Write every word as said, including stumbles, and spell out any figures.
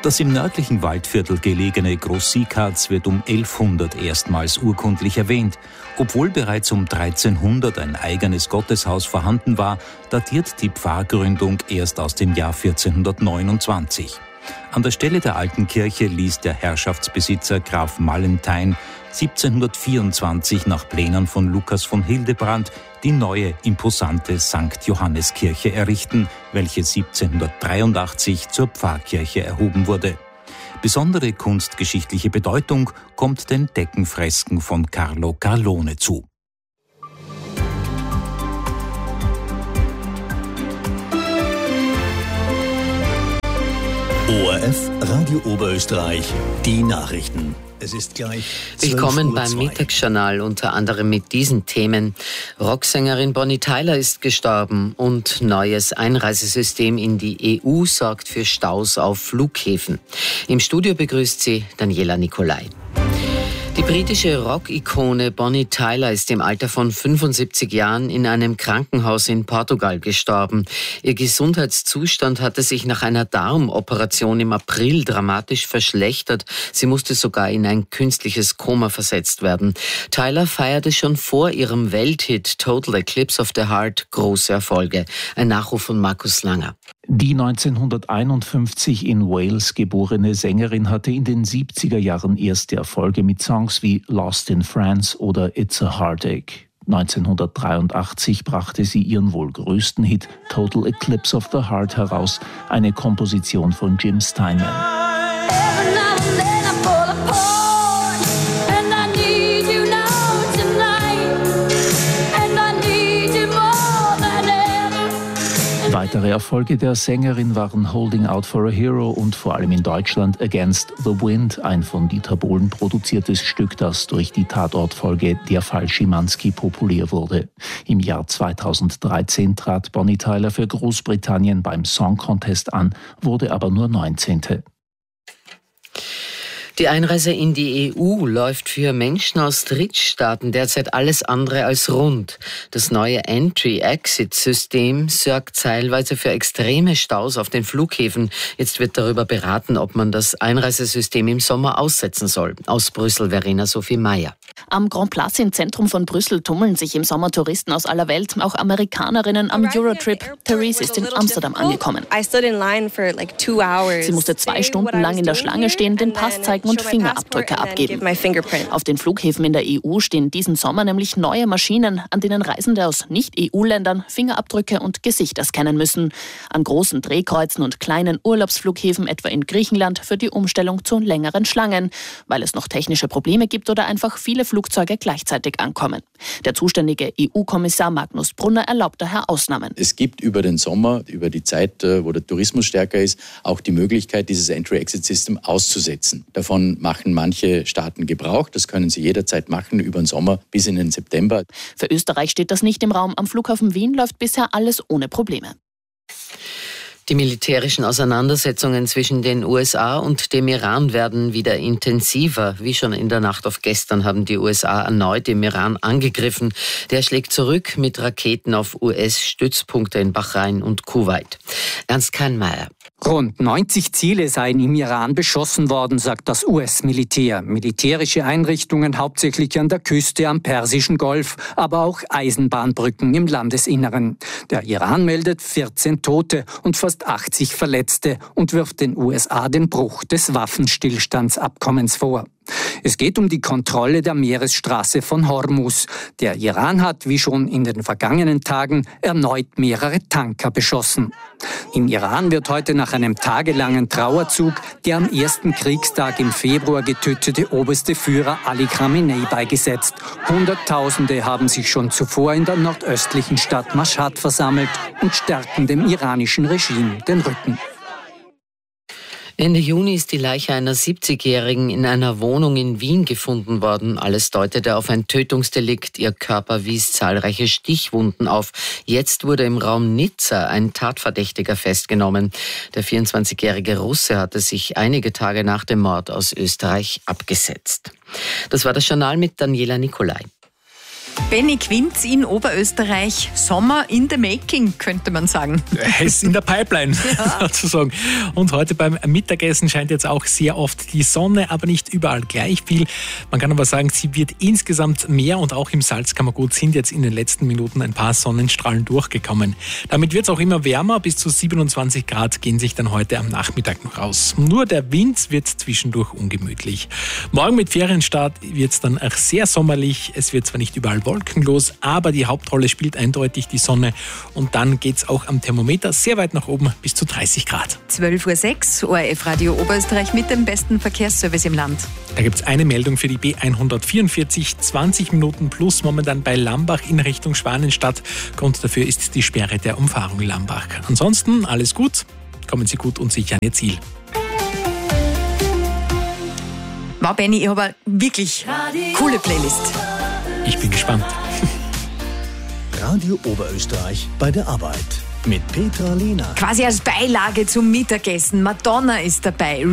Das im nördlichen Waldviertel gelegene Groß-Siekharz wird um elfhundert erstmals urkundlich erwähnt. Obwohl bereits um dreizehnhundert ein eigenes Gotteshaus vorhanden war, datiert die Pfarrgründung erst aus dem Jahr vierzehnhundertneunundzwanzig. An der Stelle der alten Kirche ließ der Herrschaftsbesitzer Graf Mallenthein siebzehnhundertvierundzwanzig nach Plänen von Lukas von Hildebrand die neue, imposante Sankt Johanneskirche errichten, welche siebzehnhundertdreiundachtzig zur Pfarrkirche erhoben wurde. Besondere kunstgeschichtliche Bedeutung kommt den Deckenfresken von Carlo Carlone zu. O R F Radio Oberösterreich, die Nachrichten. Es ist gleich Willkommen beim Mittagsjournal, unter anderem mit diesen Themen. Rocksängerin Bonnie Tyler ist gestorben und neues Einreisesystem in die E U sorgt für Staus auf Flughäfen. Im Studio begrüßt sie Daniela Nicolai. Die britische Rock-Ikone Bonnie Tyler ist im Alter von fünfundsiebzig Jahren in einem Krankenhaus in Portugal gestorben. Ihr Gesundheitszustand hatte sich nach einer Darmoperation im April dramatisch verschlechtert. Sie musste sogar in ein künstliches Koma versetzt werden. Tyler feierte schon vor ihrem Welthit Total Eclipse of the Heart große Erfolge. Ein Nachruf von Markus Langer. Die neunzehnhunderteinundfünfzig in Wales geborene Sängerin hatte in den siebziger Jahren erste Erfolge mit Songs wie Lost in France oder It's a Heartache. neunzehnhundertdreiundachtzig brachte sie ihren wohl größten Hit Total Eclipse of the Heart heraus, eine Komposition von Jim Steinman. Weitere Erfolge der Sängerin waren Holding Out for a Hero und vor allem in Deutschland Against the Wind, ein von Dieter Bohlen produziertes Stück, das durch die Tatortfolge Der Fall Schimanski populär wurde. Im Jahr zweitausenddreizehn trat Bonnie Tyler für Großbritannien beim Song Contest an, wurde aber nur neunzehnte. Die Einreise in die E U läuft für Menschen aus Drittstaaten derzeit alles andere als rund. Das neue Entry-Exit-System sorgt teilweise für extreme Staus auf den Flughäfen. Jetzt wird darüber beraten, ob man das Einreisesystem im Sommer aussetzen soll. Aus Brüssel, Verena Sophie Meyer. Am Grand Place im Zentrum von Brüssel tummeln sich im Sommer Touristen aus aller Welt, auch Amerikanerinnen am Eurotrip. Therese ist in Amsterdam angekommen. Sie musste zwei Stunden lang in der Schlange stehen, den Pass zeigen und Fingerabdrücke abgeben. Auf den Flughäfen in der E U stehen diesen Sommer nämlich neue Maschinen, an denen Reisende aus Nicht-E U-Ländern Fingerabdrücke und Gesichter scannen müssen. An großen Drehkreuzen und kleinen Urlaubsflughäfen, etwa in Griechenland, führt die Umstellung zu längeren Schlangen, weil es noch technische Probleme gibt oder einfach viele Flugzeuge gleichzeitig ankommen. Der zuständige E U-Kommissar Magnus Brunner erlaubt daher Ausnahmen. Es gibt über den Sommer, über die Zeit, wo der Tourismus stärker ist, auch die Möglichkeit, dieses Entry-Exit-System auszusetzen. Davon machen manche Staaten Gebrauch. Das können sie jederzeit machen, über den Sommer bis in den September. Für Österreich steht das nicht im Raum. Am Flughafen Wien läuft bisher alles ohne Probleme. Die militärischen Auseinandersetzungen zwischen den U S A und dem Iran werden wieder intensiver. Wie schon in der Nacht auf gestern haben die U S A erneut im Iran angegriffen. Der schlägt zurück mit Raketen auf U S-Stützpunkte in Bahrain und Kuwait. Ernst Kahnmeier. Rund neunzig Ziele seien im Iran beschossen worden, sagt das U S-Militär. Militärische Einrichtungen hauptsächlich an der Küste am Persischen Golf, aber auch Eisenbahnbrücken im Landesinneren. Der Iran meldet vierzehn Tote und fast achtzig Verletzte und wirft den U S A den Bruch des Waffenstillstandsabkommens vor. Es geht um die Kontrolle der Meeresstraße von Hormuz. Der Iran hat, wie schon in den vergangenen Tagen, erneut mehrere Tanker beschossen. Im Iran wird heute nach einem tagelangen Trauerzug der am ersten Kriegstag im Februar getötete oberste Führer Ali Khamenei beigesetzt. Hunderttausende haben sich schon zuvor in der nordöstlichen Stadt Mashhad versammelt und stärken dem iranischen Regime den Rücken. Ende Juni ist die Leiche einer siebzigjährigen in einer Wohnung in Wien gefunden worden. Alles deutete auf ein Tötungsdelikt. Ihr Körper wies zahlreiche Stichwunden auf. Jetzt wurde im Raum Nizza ein Tatverdächtiger festgenommen. Der vierundzwanzigjährige Russe hatte sich einige Tage nach dem Mord aus Österreich abgesetzt. Das war das Journal mit Daniela Nicolai. Benny Quinz in Oberösterreich, Sommer in the making, könnte man sagen. Es ist in der Pipeline, ja. sozusagen. Und heute beim Mittagessen scheint jetzt auch sehr oft die Sonne, aber nicht überall gleich viel. Man kann aber sagen, sie wird insgesamt mehr und auch im Salzkammergut sind jetzt in den letzten Minuten ein paar Sonnenstrahlen durchgekommen. Damit wird es auch immer wärmer, bis zu siebenundzwanzig Grad gehen sich dann heute am Nachmittag noch aus. Nur der Wind wird zwischendurch ungemütlich. Morgen mit Ferienstart wird es dann auch sehr sommerlich. Es wird zwar nicht überall wolkenlos, aber die Hauptrolle spielt eindeutig die Sonne. Und dann geht es auch am Thermometer sehr weit nach oben bis zu dreißig Grad. zwölf Uhr sechs, O R F Radio Oberösterreich mit dem besten Verkehrsservice im Land. Da gibt es eine Meldung für die B hundertvierundvierzig, zwanzig Minuten plus momentan bei Lambach in Richtung Schwanenstadt. Grund dafür ist die Sperre der Umfahrung Lambach. Ansonsten alles gut, kommen Sie gut und sicher an Ihr Ziel. Wow, Benni, ich habe eine wirklich coole Playlist. Ich bin gespannt. Radio Oberösterreich bei der Arbeit mit Petra Lehner. Quasi als Beilage zum Mittagessen. Madonna ist dabei.